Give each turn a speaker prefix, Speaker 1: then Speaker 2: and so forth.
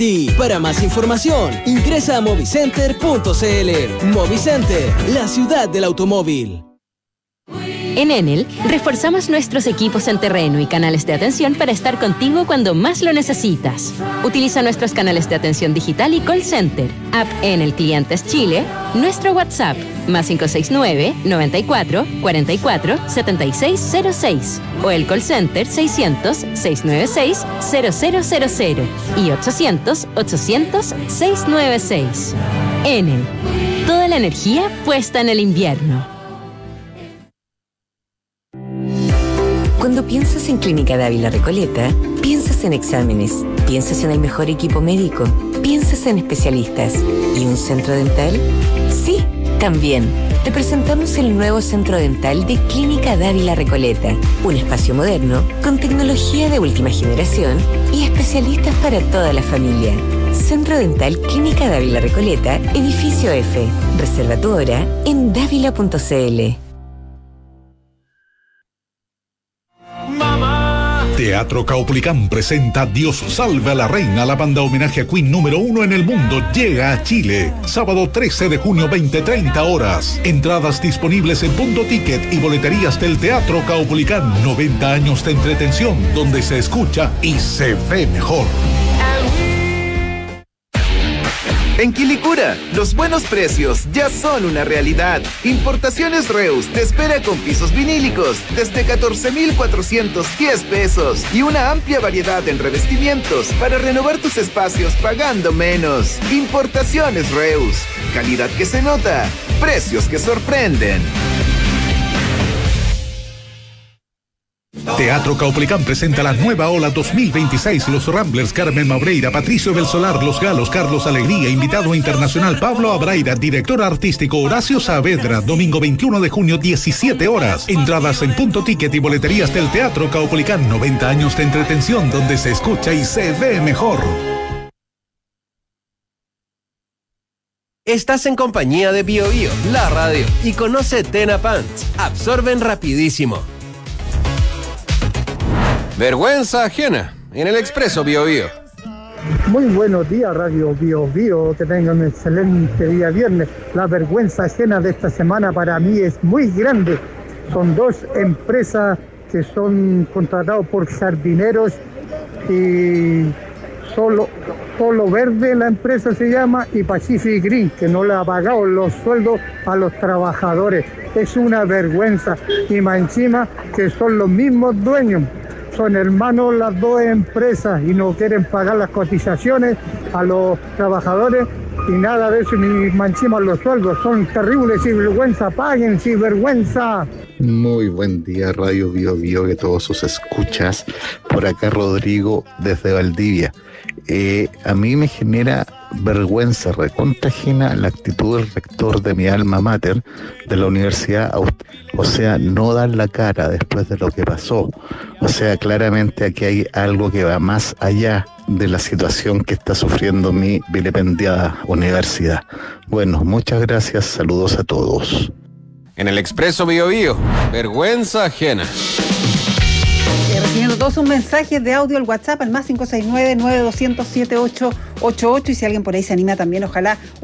Speaker 1: Y para más información, ingresa a movicenter.cl. Movicenter, la ciudad del automóvil.
Speaker 2: En Enel, reforzamos nuestros equipos en terreno y canales de atención para estar contigo cuando más lo necesitas. Utiliza nuestros canales de atención digital y call center, app Enel Clientes Chile, nuestro WhatsApp, más 569 94 44 7606 o el call center 600 696 0000 y 800 800 696. Enel, toda la energía puesta en el invierno.
Speaker 3: Cuando piensas en Clínica Dávila Recoleta, piensas en exámenes, piensas en el mejor equipo médico, piensas en especialistas. ¿Y un centro dental? Sí, también. Te presentamos el nuevo centro dental de Clínica Dávila Recoleta, un espacio moderno con tecnología de última generación y especialistas para toda la familia. Centro Dental Clínica Dávila Recoleta, edificio F. Reserva tu hora en davila.cl.
Speaker 4: Teatro Caupolicán presenta Dios salve a la reina. La banda homenaje a Queen número 1 en el mundo llega a Chile. Sábado 13 de junio, 20:30 horas. Entradas disponibles en Punto Ticket y boleterías del Teatro Caupolicán. 90 años de entretención donde se escucha y se ve mejor.
Speaker 5: En Quilicura, los buenos precios ya son una realidad. Importaciones Reus te espera con pisos vinílicos desde 14,410 pesos y una amplia variedad en revestimientos para renovar tus espacios pagando menos. Importaciones Reus, calidad que se nota, precios que sorprenden.
Speaker 4: Teatro Caupolicán presenta la nueva ola 2026. Los Ramblers, Carmen Maureira, Patricio del Solar, Los Galos, Carlos Alegría, invitado internacional Pablo Abraira, director artístico Horacio Saavedra, domingo 21 de junio, 17 horas. Entradas en Punto Ticket y boleterías del Teatro Caupolicán. 90 años de entretención donde se escucha y se ve mejor.
Speaker 6: Estás en compañía de BioBio, la radio, y conoce Tena Pants. Absorben rapidísimo. Vergüenza ajena en el Expreso BioBio.
Speaker 7: Muy buenos días, Radio BioBio, que tengan un excelente día viernes. La vergüenza ajena de esta semana para mí es muy grande. Son dos empresas que son contratados por jardineros y Solo Verde la empresa se llama, y Pacific Green, que no le ha pagado los sueldos a los trabajadores. Es una vergüenza, y más encima que son los mismos dueños. Son hermanos las dos empresas y no quieren pagar las cotizaciones a los trabajadores y nada de eso, ni más encima los sueldos. Son terribles, sinvergüenza, paguen, sinvergüenza.
Speaker 8: Muy buen día, Radio BioBio, que todos sus escuchas. Por acá Rodrigo desde Valdivia. A mí me genera vergüenza recontra ajena la actitud del rector de mi alma mater de la Universidad Austral. O sea, no dar la cara después de lo que pasó. O sea, claramente aquí hay algo que va más allá de la situación que está sufriendo mi vilipendiada universidad. Bueno, muchas gracias, saludos a todos.
Speaker 6: En el Expreso BioBio, vergüenza ajena.
Speaker 9: Recibiendo todos sus mensajes de audio al WhatsApp al más 569-9200-7888, y si alguien por ahí se anima también, ojalá